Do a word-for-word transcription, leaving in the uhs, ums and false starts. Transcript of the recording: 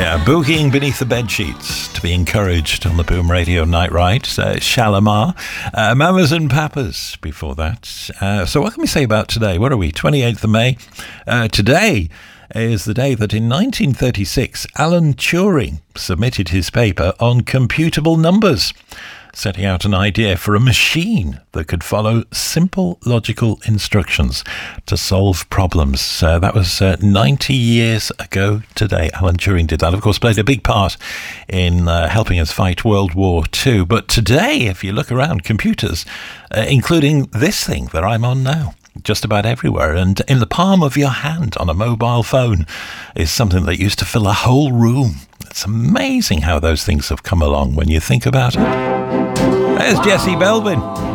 Yeah, boogieing beneath the bed sheets to be encouraged on the Boom Radio Night Ride. Uh, Shalimar, uh, Mamas and Papas before that. Uh, so what can we say about today? What are we, twenty-eighth of May? Uh, today is the day that in nineteen thirty-six, Alan Turing submitted his paper on computable numbers, setting out an idea for a machine that could follow simple logical instructions to solve problems. Uh, that was uh, ninety years ago today. Alan Turing did that. Of course, played a big part in uh, helping us fight World War Two. But today, if you look around, computers, uh, including this thing that I'm on now, just about everywhere, and in the palm of your hand on a mobile phone, is something that used to fill a whole room. It's amazing how those things have come along when you think about it. There's Jesse Belvin.